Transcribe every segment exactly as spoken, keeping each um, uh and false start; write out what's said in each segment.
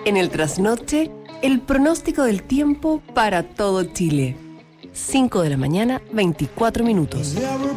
En el trasnoche, el pronóstico del tiempo para todo Chile. cinco de la mañana, veinticuatro minutos.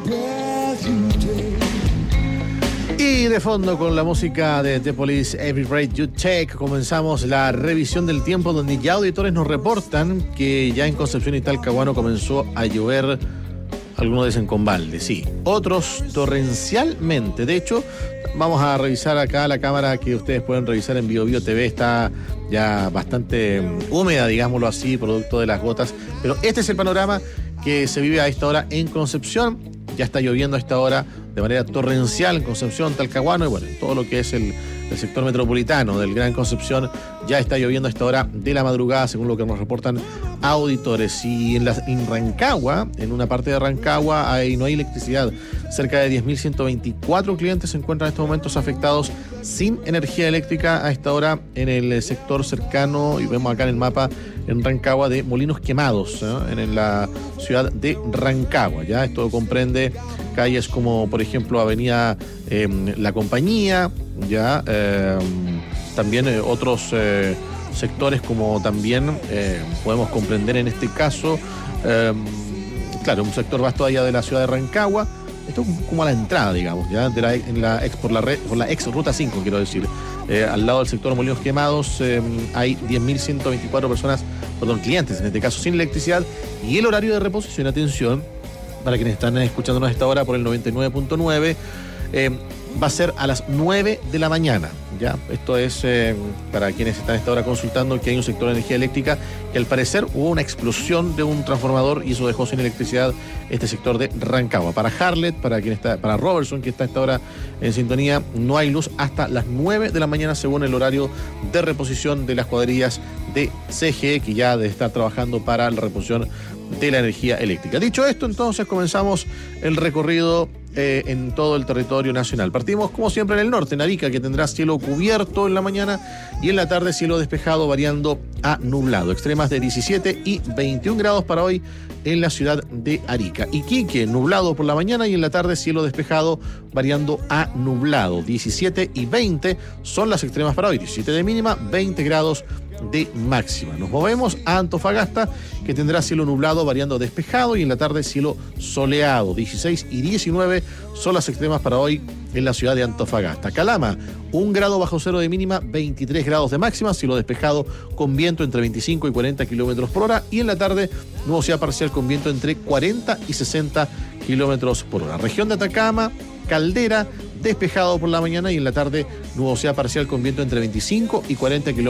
Y de fondo, con la música de The Police, Every Breath You Take, comenzamos la revisión del tiempo, donde ya auditores nos reportan que ya en Concepción y Talcahuano comenzó a llover. Algunos dicen con balde, sí. Otros torrencialmente. De hecho, vamos a revisar acá la cámara que ustedes pueden revisar en Bio Bio T V. Está ya bastante húmeda, digámoslo así, producto de las gotas. Pero este es el panorama que se vive a esta hora en Concepción. Ya está lloviendo a esta hora de manera torrencial en Concepción, Talcahuano y bueno, todo lo que es el, el sector metropolitano del Gran Concepción. Ya está lloviendo a esta hora de la madrugada, según lo que nos reportan auditores. Y en, la, en Rancagua, en una parte de Rancagua, hay, no hay electricidad. Cerca de diez mil ciento veinticuatro clientes se encuentran en estos momentos afectados sin energía eléctrica a esta hora en el sector cercano, y vemos acá en el mapa, en Rancagua, de Molinos Quemados, ¿eh? en, en la ciudad de Rancagua. Ya esto comprende calles como, por ejemplo, Avenida eh, La Compañía, ya eh, también eh, otros eh, sectores como también eh, podemos comprender en este caso, eh, claro, un sector vasto allá de la ciudad de Rancagua. Esto es como a la entrada, digamos, ya de la, en la ex, por, la red, por la ex Ruta cinco, quiero decir. Eh, al lado del sector Molinos Quemados eh, hay diez mil ciento veinticuatro personas, perdón, clientes, en este caso sin electricidad. Y el horario de reposición, atención, para quienes están escuchándonos a esta hora por el noventa y nueve punto nueve, eh, va a ser a las nueve de la mañana. ¿Ya? Esto es eh, para quienes están a esta hora consultando que hay un sector de energía eléctrica que al parecer hubo una explosión de un transformador y eso dejó sin electricidad este sector de Rancagua. Para Harlet, para quien está, para Robertson, que está a esta hora en sintonía, no hay luz hasta las nueve de la mañana según el horario de reposición de las cuadrillas de C G E, que ya debe estar trabajando para la reposición de la energía eléctrica. Dicho esto, entonces comenzamos el recorrido eh, en todo el territorio nacional. Partimos como siempre en el norte, en Arica, que tendrá cielo cubierto en la mañana y en la tarde cielo despejado variando a nublado. Extremas de diecisiete y veintiún grados para hoy en la ciudad de Arica. Iquique, nublado por la mañana y en la tarde cielo despejado variando a nublado. diecisiete y veinte son las extremas para hoy. diecisiete de mínima, veinte grados de máxima. Nos movemos a Antofagasta, que tendrá cielo nublado variando a despejado y en la tarde cielo soleado. dieciséis y diecinueve son las extremas para hoy en la ciudad de Antofagasta. Calama, un grado bajo cero de mínima, veintitrés grados de máxima, cielo despejado con viento entre veinticinco y cuarenta kilómetros por hora y en la tarde nubosidad parcial con viento entre cuarenta y sesenta kilómetros por hora. Región de Atacama, Caldera, despejado por la mañana y en la tarde nubosidad parcial con viento entre veinticinco y cuarenta kilómetros